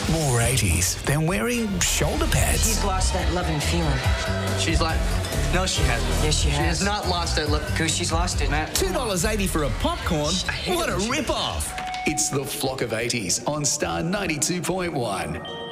More 80s than wearing shoulder pads. She's lost that loving feeling. She's like, no, she hasn't. Yes, she has. She has not lost that love. Because she's lost it, Matt. $2.80 for a popcorn? What a rip-off. It's the Flock of 80s on Star 92.1.